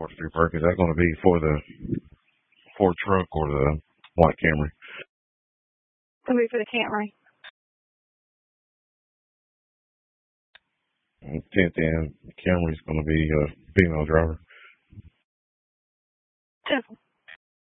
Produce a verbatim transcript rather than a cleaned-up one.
forty-three Perk, is that going to be for the Ford truck or the white Camry? It's going to be for the Camry. tenth and Camry's going to be a female driver. Just